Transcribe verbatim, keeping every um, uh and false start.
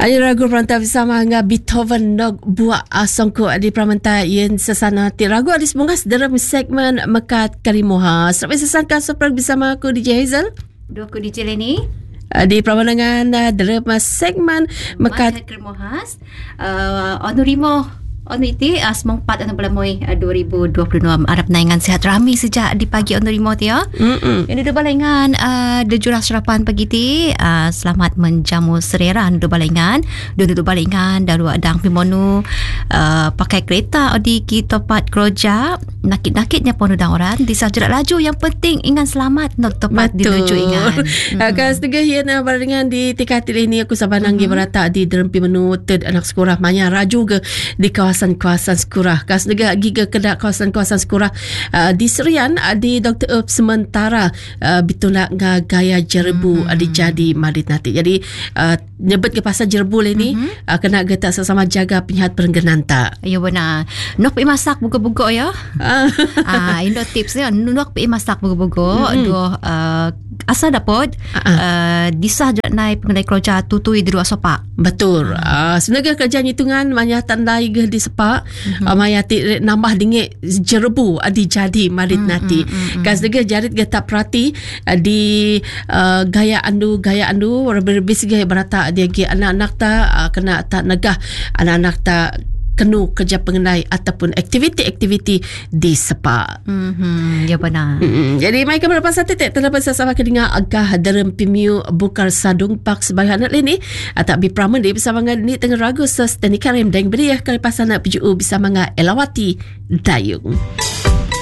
Ayo ragu perantau bersama dengan Beethoven Nog buat songko di perantau yang sesana ti ragu adis bungas dalam segmen Mekat Kalimoha. Sampai sesangka soprang bersama aku D J Hazel. Dua aku D J Leni. Di permandangan dalam segmen Mekat Kalimoha. Uh, Honorimo Oniti uh, semang empat enam bulan Mei uh, dua ribu dua puluh enam Arab naingan sihat rami sejak di pagi Honorimo dia. Ini dua balengan uh, de jurah serapan pagi ti uh, selamat menjamu sereran dua balengan. Dua dua balengan dalu adang pimonu uh, pakai kereta di ki tempat kerja nakit-nakitnya pun udang orang di sajerat laju yang penting ingat selamat nak tepat dituju ingat. Mm-hmm. Kan setengah hian balengan di tikatil ini aku sabanang mm-hmm. berata di dalam pimonu ted anak sekolah manya raju ke di kawasan-kawasan sekurah. Kas negara giga kedak kawasan-kawasan sekurah uh, di Serian uh, di Doktor Up sementara uh, bitulak nga gaya jerbu mm-hmm. uh, dijadi madit nanti. Jadi uh, nyebut ke pasal jerbu ini mm-hmm. uh, kena getak sama jaga penyihat perengganan tak. Ya benar. Nok pergi masak buku-buku ya. Ah, ini tips dia. Nok pergi masak buku-buku. Mm-hmm. Dua uh, asal dapat uh-uh. uh, disah je naik pengendai kerja tutui di dua sopak. Betul. Uh, sebenarnya kerja hitungan manya tandai ge di sepak mm-hmm. uh, maya ti nambah dingit jerbu adi jadi marit mm-hmm. nanti. Mm-hmm. Kas dege jarit ge tak perhati uh, di uh, gaya andu gaya andu berbis ge berata dia ge anak-anak ta uh, kena tak negah anak-anak ta kenu kerja pengendai ataupun aktiviti-aktiviti di sepak. Mm-hmm. Ya benar. Mm-hmm. Jadi mai ke berapa satu titik terdapat sesama kedengar agah dalam pimiu bukar sadung pak sebagai anak ini atau bi pramandi bersama dengan ni tengah ragu sos dan ikarim dan beriah kali pasangan P J U bersama dengan Elawati Dayung.